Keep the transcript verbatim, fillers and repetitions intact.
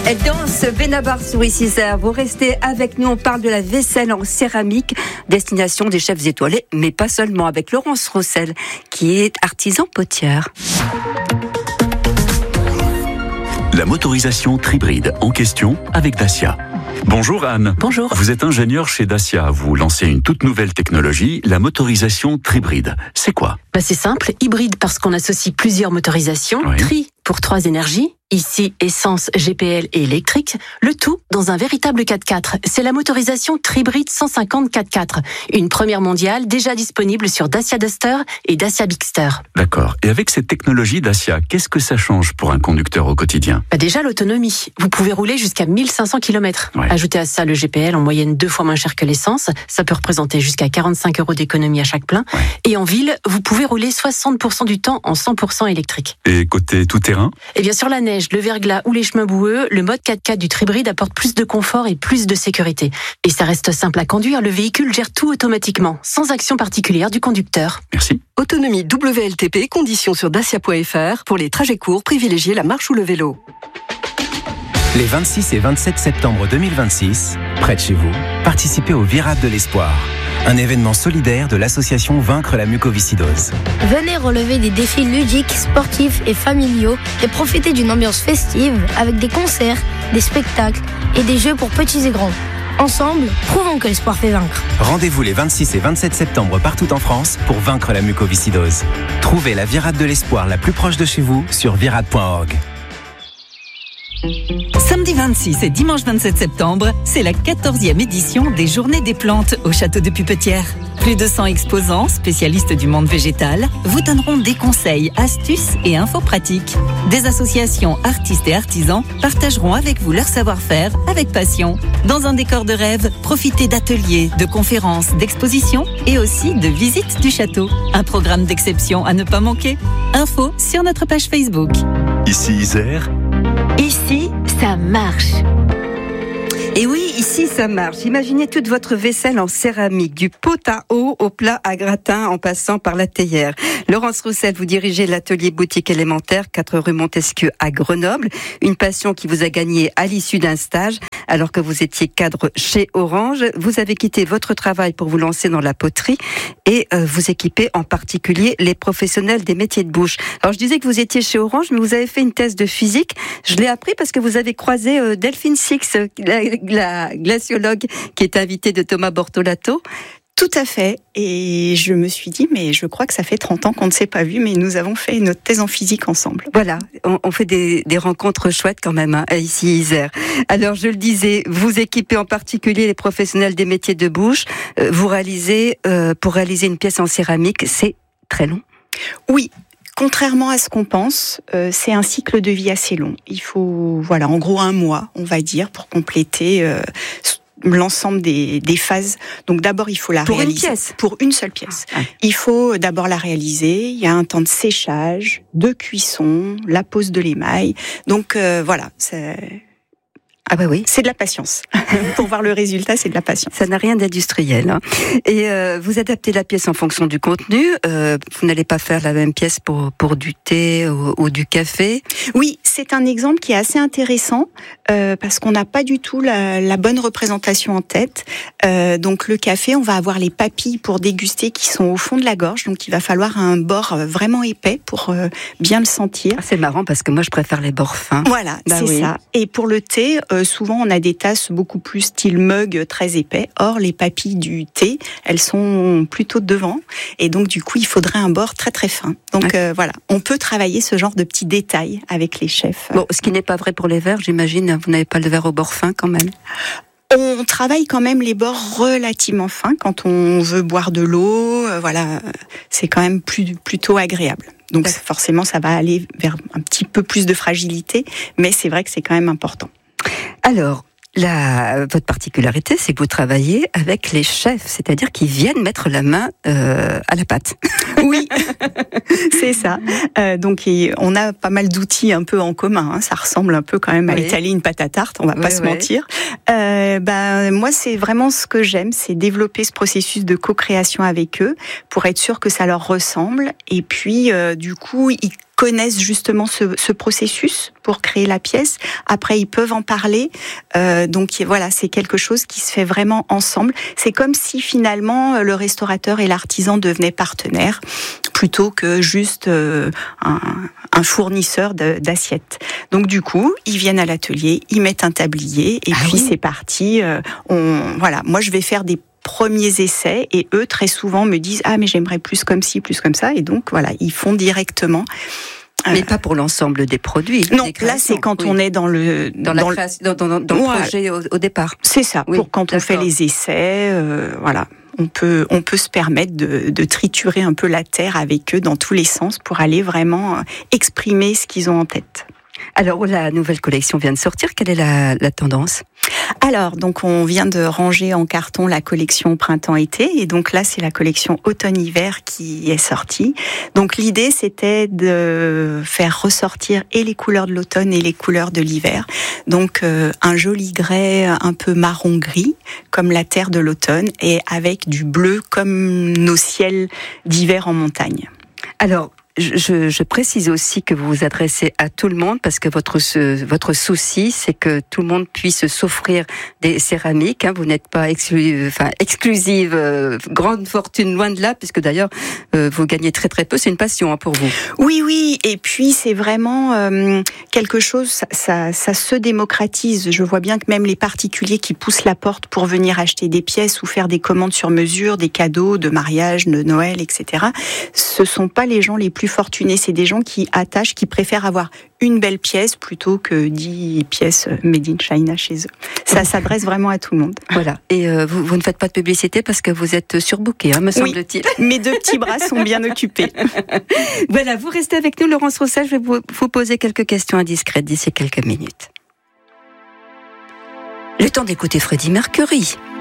Elle danse Benabar sur Isère. Vous restez avec nous, on parle de la vaisselle en céramique, destination des chefs étoilés, mais pas seulement, avec Laurence Roussel, qui est artisan potière. La motorisation Tribride en question avec Dacia. Bonjour Anne. Bonjour. Vous êtes ingénieure chez Dacia. Vous lancez une toute nouvelle technologie, la motorisation Tribride. C'est quoi ? Bah c'est simple, hybride parce qu'on associe plusieurs motorisations, Oui. tri pour trois énergies, ici essence, G P L et électrique, le tout dans un véritable quatre-quatre. C'est la motorisation Tribride cent cinquante quatre-quatre, une première mondiale déjà disponible sur Dacia Duster et Dacia Bigster. D'accord. Et avec cette technologie Dacia, qu'est-ce que ça change pour un conducteur au quotidien ? Bah déjà l'autonomie, vous pouvez rouler jusqu'à mille cinq cents kilomètres. Ouais. Ajoutez à ça le G P L en moyenne deux fois moins cher que l'essence, ça peut représenter jusqu'à quarante-cinq euros d'économie à chaque plein. Ouais. Et en ville, vous pouvez rouler soixante pour cent du temps en cent pour cent électrique. Et côté tout-terrain ? Et bien sur la neige, le verglas ou les chemins boueux, le mode quatre-quatre du Tribride apporte plus de confort et plus de sécurité. Et ça reste simple à conduire, le véhicule gère tout automatiquement, sans action particulière du conducteur. Merci. Autonomie W L T P, conditions sur dacia point f r. Pour les trajets courts, privilégiez la marche ou le vélo. Les vingt-six et vingt-sept septembre deux mille vingt-six, près de chez vous, participez au Virade de l'Espoir, un événement solidaire de l'association Vaincre la mucoviscidose. Venez relever des défis ludiques, sportifs et familiaux et profitez d'une ambiance festive avec des concerts, des spectacles et des jeux pour petits et grands. Ensemble, prouvons que l'espoir fait vaincre. Rendez-vous les vingt-six et vingt-sept septembre partout en France pour vaincre la mucoviscidose. Trouvez la Virade de l'Espoir la plus proche de chez vous sur virade point org. Samedi vingt-six et dimanche vingt-sept septembre, c'est la quatorzième édition des Journées des plantes au château de Pupetière. Plus de cent exposants, spécialistes du monde végétal, vous donneront des conseils, astuces et infos pratiques. Des associations, artistes et artisans partageront avec vous leur savoir-faire avec passion. Dans un décor de rêve, profitez d'ateliers, de conférences, d'expositions et aussi de visites du château. Un programme d'exception à ne pas manquer. Info sur notre page Facebook. Ici Isère. Ici, ça marche. Et oui, ici ça marche. Imaginez toute votre vaisselle en céramique, du pot à eau au plat à gratin en passant par la théière. Laurence Roussel, vous dirigez l'atelier boutique élémentaire, quatre rue Montesquieu à Grenoble. Une passion qui vous a gagné à l'issue d'un stage, alors que vous étiez cadre chez Orange. Vous avez quitté votre travail pour vous lancer dans la poterie et euh, vous équipez en particulier les professionnels des métiers de bouche. Alors je disais que vous étiez chez Orange, mais vous avez fait une thèse de physique. Je l'ai appris parce que vous avez croisé euh, Delphine Six, la, la glaciologue qui est invitée de Thomas Bortolato. Tout à fait. Et je me suis dit, mais je crois que ça fait trente ans qu'on ne s'est pas vu, mais nous avons fait notre thèse en physique ensemble. Voilà, on, on fait des, des rencontres chouettes quand même, hein, ici Isère. Alors je le disais, vous équipez en particulier les professionnels des métiers de bouche. Euh, vous réalisez, euh, pour réaliser une pièce en céramique, c'est très long. Oui. Contrairement à ce qu'on pense, euh, c'est un cycle de vie assez long. Il faut, voilà, en gros un mois, on va dire, pour compléter euh, l'ensemble des, des phases. Donc d'abord, il faut la pour réaliser. Pour une pièce Pour une seule pièce. Ah. Il faut d'abord la réaliser. Il y a un temps de séchage, de cuisson, la pose de l'émail. Donc euh, voilà, c'est... Ah bah oui, c'est de la patience. Pour voir le résultat, c'est de la patience. Ça n'a rien d'industriel. Hein. Et euh, vous adaptez la pièce en fonction du contenu. Euh, vous n'allez pas faire la même pièce pour pour du thé ou, ou du café. Oui, c'est un exemple qui est assez intéressant euh, parce qu'on n'a pas du tout la, la bonne représentation en tête. Euh, donc le café, on va avoir les papilles pour déguster qui sont au fond de la gorge. Donc il va falloir un bord vraiment épais pour euh, bien le sentir. Ah, c'est marrant parce que moi je préfère les bords fins. Voilà, bah c'est oui. ça. Et pour le thé, euh, souvent on a des tasses beaucoup plus style mug, très épais. Or les papilles du thé, elles sont plutôt devant, et donc du coup il faudrait un bord très très fin. Donc okay. euh, voilà, on peut travailler ce genre de petits détails avec les chefs. Bon, ce qui n'est pas vrai pour les verres, j'imagine. Vous n'avez pas le verre au bord fin quand même. On travaille quand même les bords relativement fins quand on veut boire de l'eau. Euh, voilà, c'est quand même plus, plutôt agréable. Donc ouais. forcément, ça va aller vers un petit peu plus de fragilité, mais c'est vrai que c'est quand même important. Alors, la, votre particularité, c'est que vous travaillez avec les chefs, c'est-à-dire qu'ils viennent mettre la main euh, à la pâte. Oui, c'est ça. Euh, donc, on a pas mal d'outils un peu en commun. Hein. Ça ressemble un peu quand même à oui. étaler une pâte à tarte, on va oui, pas se oui. mentir. Euh, ben, moi, c'est vraiment ce que j'aime, c'est développer ce processus de co-création avec eux pour être sûr que ça leur ressemble. Et puis, euh, du coup, ils connaissent justement ce, ce processus pour créer la pièce. Après, ils peuvent en parler. Euh, donc voilà, c'est quelque chose qui se fait vraiment ensemble. C'est comme si finalement le restaurateur et l'artisan devenaient partenaires plutôt que juste euh, un, un fournisseur de, d'assiettes. Donc du coup, ils viennent à l'atelier, ils mettent un tablier et ah puis oui. c'est parti. Euh, on, voilà, moi je vais faire des premiers essais et eux très souvent me disent ah mais j'aimerais plus comme ci, plus comme ça et donc voilà ils font directement. Mais euh, pas pour l'ensemble des produits. Non, là c'est quand oui. on est dans le dans, dans, la le, dans, dans, dans ouais. le projet au, au départ. C'est ça. Oui, pour quand d'accord. on fait les essais, euh, voilà. On peut, on peut se permettre de, de triturer un peu la terre avec eux dans tous les sens pour aller vraiment exprimer ce qu'ils ont en tête. Alors, la nouvelle collection vient de sortir. Quelle est la, la tendance ? Alors, donc, on vient de ranger en carton la collection printemps-été. Et donc là, c'est la collection automne-hiver qui est sortie. Donc, l'idée, c'était de faire ressortir et les couleurs de l'automne et les couleurs de l'hiver. Donc, euh, un joli grès un peu marron-gris, comme la terre de l'automne, et avec du bleu comme nos ciels d'hiver en montagne. Alors, Je, je précise aussi que vous vous adressez à tout le monde parce que votre votre souci, c'est que tout le monde puisse s'offrir des céramiques. Hein. Vous n'êtes pas exclu, enfin exclusive, euh, grande fortune loin de là, puisque d'ailleurs euh, vous gagnez très très peu. C'est une passion hein, pour vous. Oui, oui. Et puis c'est vraiment euh, quelque chose. Ça, ça, ça se démocratise. Je vois bien que même les particuliers qui poussent la porte pour venir acheter des pièces ou faire des commandes sur mesure, des cadeaux de mariage, de Noël, et cetera. Ce sont pas les gens les plus fortunés, c'est des gens qui attachent, qui préfèrent avoir une belle pièce plutôt que dix pièces made in China chez eux. Ça s'adresse vraiment à tout le monde. Voilà. Et euh, vous, vous ne faites pas de publicité parce que vous êtes surbookés, hein, me semble-t-il. Oui, mes deux petits bras sont bien occupés. Voilà, vous restez avec nous, Laurence Roussel. Je vais vous, vous poser quelques questions indiscrètes d'ici quelques minutes. Le temps d'écouter Freddie Mercury.